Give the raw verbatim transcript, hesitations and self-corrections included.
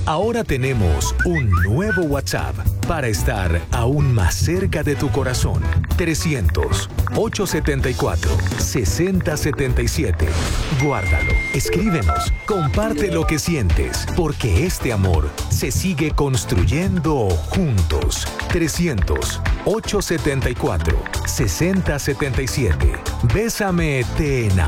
Ahora tenemos un nuevo WhatsApp para estar aún más cerca de tu corazón. trescientos, ochocientos setenta y cuatro, sesenta setenta y siete. Guárdalo, escríbenos, comparte lo que sientes, porque este amor se sigue construyendo juntos. trescientos, ochocientos setenta y cuatro, sesenta setenta y siete. Bésame, te enamoro.